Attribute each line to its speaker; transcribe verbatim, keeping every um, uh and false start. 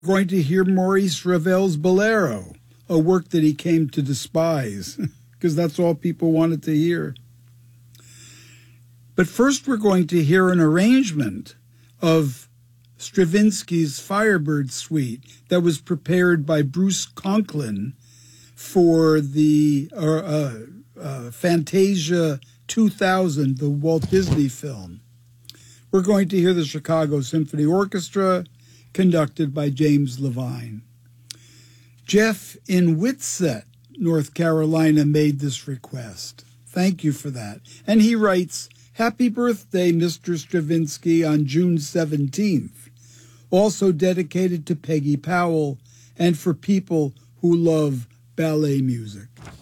Speaker 1: We're going to hear Maurice Ravel's Bolero, a work that he came to despise, because that's all people wanted to hear. But first we're going to hear an arrangement of Stravinsky's Firebird Suite that was prepared by Bruce Conklin for the uh, uh, uh, Fantasia two thousand, the Walt Disney film. We're going to hear the Chicago Symphony Orchestra, conducted by James Levine. Jeff in Whitsett, North Carolina, made this request. Thank you for that. And he writes, "Happy birthday, Mister Stravinsky, on June seventeenth. Also dedicated to Peggy Powell and for people who love ballet music."